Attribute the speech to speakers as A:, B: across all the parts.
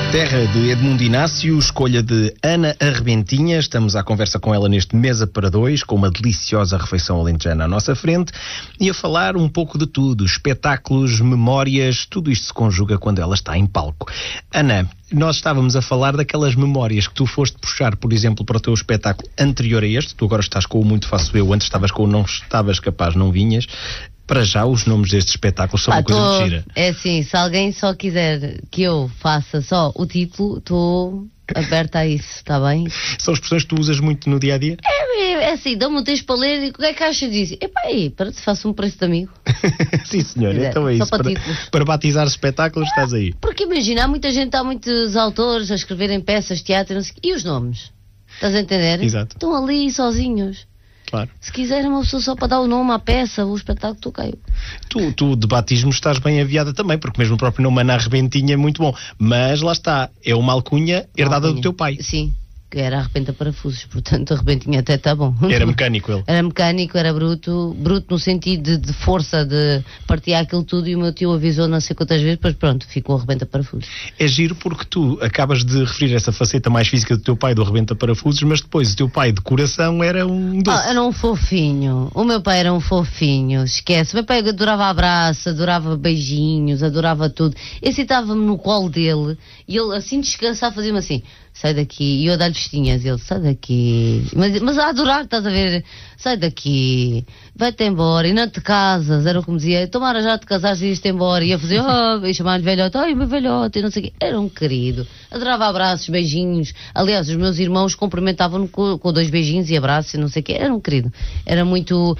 A: Terra de Edmundo Inácio, escolha de Ana Arrebentinha. Estamos à conversa com ela neste Mesa para Dois, com uma deliciosa refeição alentejana à nossa frente, e a falar um pouco de tudo, espetáculos, memórias, tudo isto se conjuga quando ela está em palco. Ana, nós estávamos a falar daquelas memórias que tu foste puxar, por exemplo, para o teu espetáculo anterior a este. Tu agora estás com o Muito Faço Eu, antes estavas com o Não Estavas Capaz, Não Vinhas. Para já, os nomes destes espetáculos são uma coisa muito gira.
B: É assim, se alguém só quiser que eu faça só o título, estou aberta a isso, está bem?
A: São expressões que tu usas muito no dia-a-dia?
B: É assim, dá-me um texto para ler e o que é que achas disso? Epá, aí, para te faço um preço de amigo.
A: Sim, senhor, então é
B: só
A: isso.
B: para
A: batizar espetáculos, estás aí.
B: Porque imagina, há muita gente, há muitos autores a escreverem peças, teatro, não sei, e os nomes? Estás a entender?
A: Exato.
B: Estão ali sozinhos.
A: Claro.
B: Se quiser uma pessoa só para dar o nome à peça, o espetáculo, tu caiu.
A: Tu de batismo estás bem aviada também, porque mesmo o próprio nome Ana Arrebentinha é muito bom. Mas lá está, é uma alcunha herdada do teu pai.
B: Sim, que era arrebenta parafusos, portanto Arrebentinha até está bom.
A: Era mecânico ele.
B: Era mecânico, era bruto no sentido de força, de partir aquilo tudo, e o meu tio avisou não sei quantas vezes, depois pronto, ficou arrebenta parafusos.
A: É giro porque tu acabas de referir essa faceta mais física do teu pai do arrebenta parafusos, mas depois o teu pai de coração era um doce.
B: Era um fofinho, o meu pai era um fofinho, esquece, o meu pai adorava abraço, adorava beijinhos, adorava tudo. Eu sentava-me no colo dele e ele assim descansava, fazia-me assim: sai daqui, e eu a dar-lhe festinhas, ele: sai daqui, mas a adorar, estás a ver, sai daqui, vai-te embora, e não te casas, era o que me dizia, tomara já te casares e ias-te embora, e eu fazia, e chamava-lhe velhote, ai meu velhote, e não sei o quê, era um querido, adorava abraços, beijinhos, aliás, os meus irmãos cumprimentavam-no com 2 beijinhos e abraços, e não sei o quê, era um querido, era muito,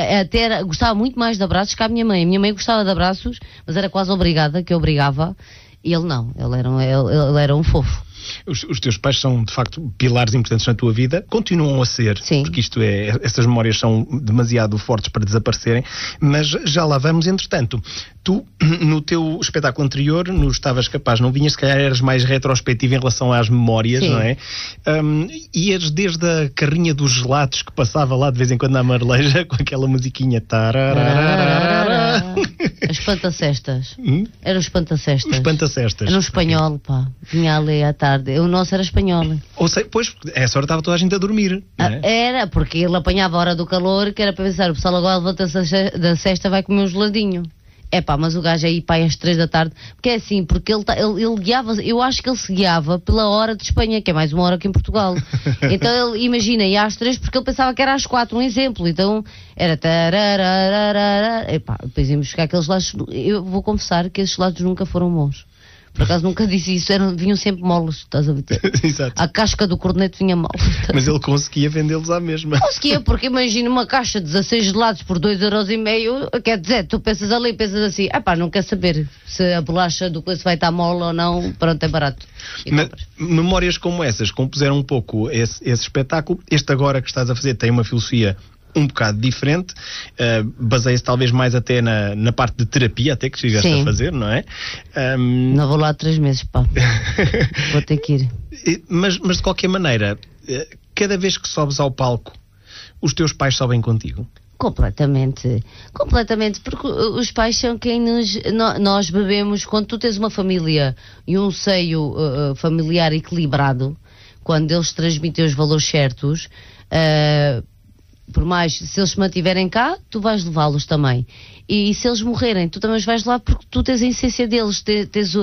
B: gostava muito mais de abraços que a minha mãe gostava de abraços, mas era quase obrigada, que eu obrigava, e ele não, ele era um fofo.
A: Os teus pais são, de facto, pilares importantes na tua vida, continuam a ser.
B: Sim.
A: Porque essas memórias são demasiado fortes para desaparecerem, mas já lá vamos. Entretanto, tu, no teu espetáculo anterior, no Estavas Capaz, Não Vinhas, se calhar eras mais retrospectivo em relação às memórias, sim, não é? Ias desde a carrinha dos gelados que passava lá de vez em quando na Marleja, com aquela musiquinha.
B: As espantacestas. Era os espantacestas.
A: Os espantacestas.
B: Era um espanhol, pá. Vinha ali à tarde. O nosso era espanhol.
A: Ou sei, pois, essa hora estava toda a gente a dormir. Não é?
B: Era, porque ele apanhava a hora do calor, que era para pensar, o pessoal agora levanta-se da cesta, vai comer um geladinho. Mas o gajo aí, pá, às 3 da tarde, porque é assim, porque ele guiava, eu acho que ele se guiava pela hora de Espanha, que é mais uma hora que em Portugal. Então ele, imagina, ia às 3 porque ele pensava que era às 4, um exemplo. Então era depois íamos buscar aqueles gelados. Eu vou confessar que esses gelados nunca foram bons. Por acaso nunca disse isso, vinham sempre moles, estás a ver?
A: Exato.
B: A casca do corneto vinha mal.
A: Mas ele conseguia vendê-los à mesma.
B: Conseguia, porque imagina uma caixa de 16 gelados por 2,5€, quer dizer, tu pensas ali, pensas assim, não quer saber se a bolacha do coisa vai estar mole ou não, pronto, é barato.
A: Memórias como essas compuseram um pouco esse espetáculo. Este agora que estás a fazer tem uma filosofia um bocado diferente, baseia-se talvez mais até na parte de terapia, até que chegaste a fazer, não é?
B: Não vou lá há 3 meses, pá. Vou ter que ir.
A: Mas de qualquer maneira, cada vez que sobes ao palco, os teus pais sobem contigo?
B: Completamente, porque os pais são quem nós bebemos. Quando tu tens uma família e um seio familiar equilibrado, quando eles transmitem os valores certos, por mais, se eles se mantiverem cá, tu vais levá-los também. E se eles morrerem, tu também os vais levar, porque tu tens a essência deles, tens